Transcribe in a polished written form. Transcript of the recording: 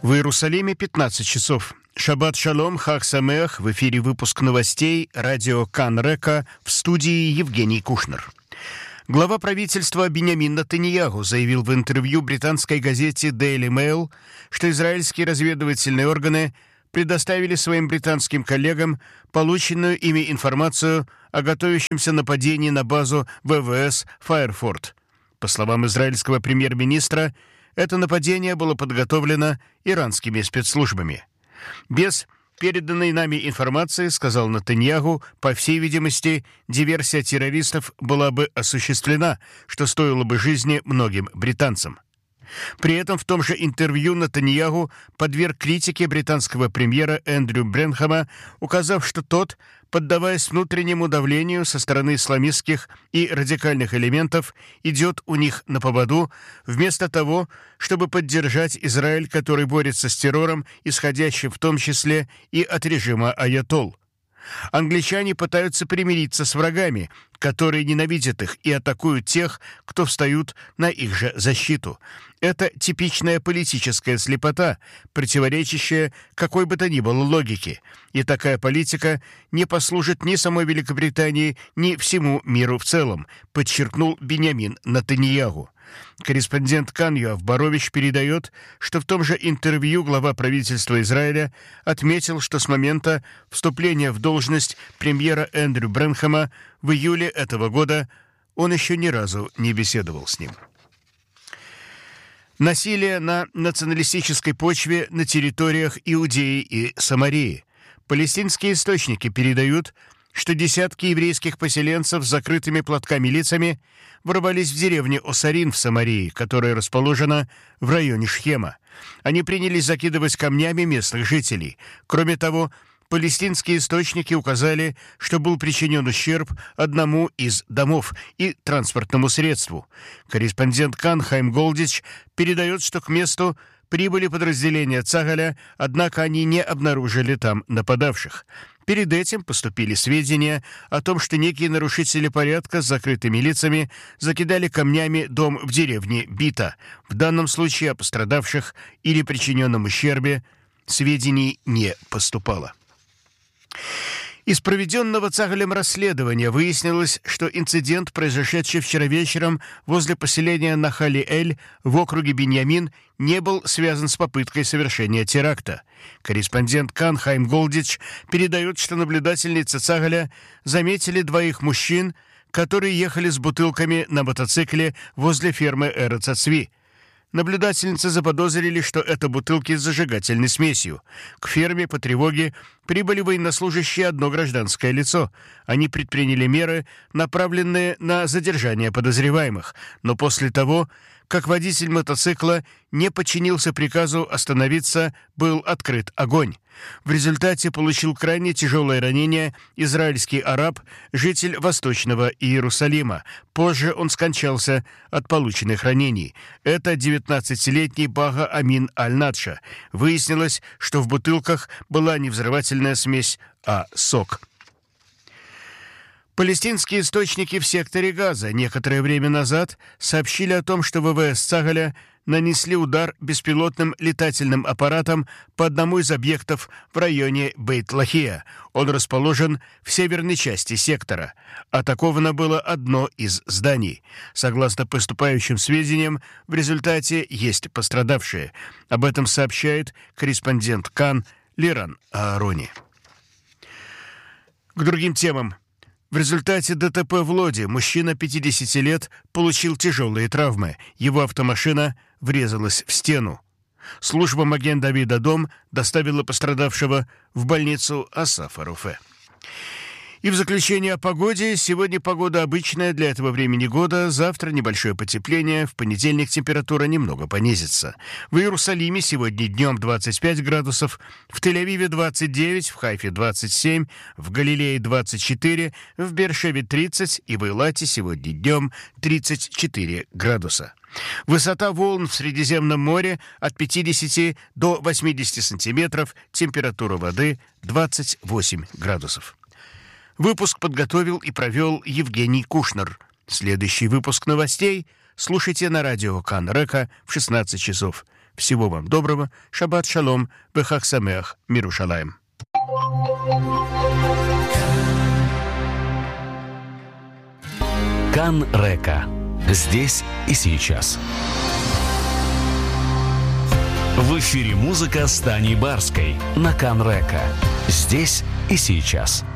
В Иерусалиме 15 часов. Шаббат шалом, хаг самеах. В эфире выпуск новостей радио Кан Река, в студии Евгений Кушнер. Глава правительства Биньямин Нетаньяху заявил в интервью британской газете Daily Mail, что израильские разведывательные органы предоставили своим британским коллегам полученную ими информацию о готовящемся нападении на базу ВВС Файерфорд. По словам израильского премьер-министра, это нападение было подготовлено иранскими спецслужбами. Без переданной нами информации, сказал Нетаньяху, по всей видимости, диверсия террористов была бы осуществлена, что стоило бы жизни многим британцам. При этом в том же интервью Нетаньяху подверг критике британского премьера Эндрю Бренхэма, указав, что тот, поддаваясь внутреннему давлению со стороны исламистских и радикальных элементов, идет у них на поводу, вместо того, чтобы поддержать Израиль, который борется с террором, исходящим в том числе и от режима аятолл. Англичане пытаются примириться с врагами, которые ненавидят их и атакуют тех, кто встают на их же защиту. Это типичная политическая слепота, противоречащая какой бы то ни было логике. И такая политика не послужит ни самой Великобритании, ни всему миру в целом, подчеркнул Биньямин Нетаньяху. Корреспондент Кан Йоав Борович передает, что в том же интервью глава правительства Израиля отметил, что с момента вступления в должность премьера Эндрю Бренхэма в июле этого года он еще ни разу не беседовал с ним. Насилие на националистической почве на территориях Иудеи и Самарии. Палестинские источники передают, что десятки еврейских поселенцев с закрытыми платками лицами ворвались в деревню Осарин в Самарии, которая расположена в районе Шхема. Они принялись закидывать камнями местных жителей. Кроме того, палестинские источники указали, что был причинен ущерб одному из домов и транспортному средству. Корреспондент Кан Хайм Голдич передает, что к месту прибыли подразделения Цагаля, однако они не обнаружили там нападавших. Перед этим поступили сведения о том, что некие нарушители порядка с закрытыми лицами закидали камнями дом в деревне Бита. В данном случае о пострадавших или причиненном ущербе сведений не поступало. Из проведенного Цагалем расследования выяснилось, что инцидент, произошедший вчера вечером возле поселения Нахали-Эль в округе Биньямин, не был связан с попыткой совершения теракта. Корреспондент Кан Хайм Голдич передает, что наблюдательницы Цагаля заметили двоих мужчин, которые ехали с бутылками на мотоцикле возле фермы Эрец Ацви. Наблюдательницы заподозрили, что это бутылки с зажигательной смесью. К ферме по тревоге прибыли военнослужащие и одно гражданское лицо. Они предприняли меры, направленные на задержание подозреваемых. Но после того, как водитель мотоцикла не подчинился приказу остановиться, был открыт огонь. В результате получил крайне тяжелое ранение израильский араб, житель Восточного Иерусалима. Позже он скончался от полученных ранений. Это 19-летний Бага Амин Аль-Надша. Выяснилось, что в бутылках была не взрывательная смесь, а сок. Палестинские источники в секторе Газа некоторое время назад сообщили о том, что ВВС Цагаля нанесли удар беспилотным летательным аппаратом по одному из объектов в районе Бейт-Лахия. Он расположен в северной части сектора. Атаковано было одно из зданий. Согласно поступающим сведениям, в результате есть пострадавшие. Об этом сообщает корреспондент Кан Лиран Аарони. К другим темам. В результате ДТП в Лоде мужчина 50 лет получил тяжелые травмы. Его автомашина врезалась в стену. Служба Маген-Давид-Адом доставила пострадавшего в больницу Асафа Руфе. И в заключение о погоде. Сегодня погода обычная для этого времени года. Завтра небольшое потепление. В понедельник температура немного понизится. В Иерусалиме сегодня днем 25 градусов, в Тель-Авиве 29, в Хайфе 27, в Галилее 24, в Беэр-Шеве 30 и в Эйлате сегодня днем 34 градуса. Высота волн в Средиземном море от 50 до 80 сантиметров, температура воды 28 градусов. Выпуск подготовил и провел Евгений Кушнер. Следующий выпуск новостей слушайте на радио Кан Река в 16 часов. Всего вам доброго. Шаббат шалом. Вехаг самеах. Мирушалаем. Кан Река. Здесь и сейчас. В эфире музыка с Таней Барской на Кан Река. Здесь и сейчас.